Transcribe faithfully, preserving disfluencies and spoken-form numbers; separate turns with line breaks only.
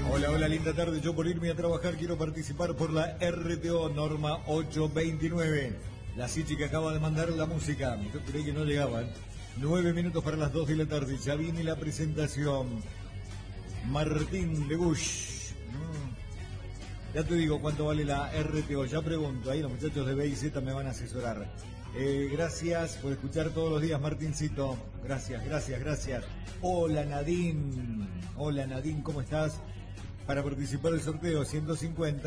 Hola, hola, linda tarde. Yo por irme a trabajar quiero participar por la R T O Norma ocho veintinueve. La Sichi que acaba de mandar la música. Yo creí que no llegaban. Nueve minutos para las dos de la tarde. Ya viene la presentación. Martín de Bush. Mm. Ya te digo cuánto vale la R T O. Ya pregunto. Ahí los muchachos de B y Z me van a asesorar. Eh, gracias por escuchar todos los días, Martincito. Gracias, gracias, gracias. Hola, Nadine. Hola, Nadine, ¿cómo estás? Para participar del sorteo ciento cincuenta.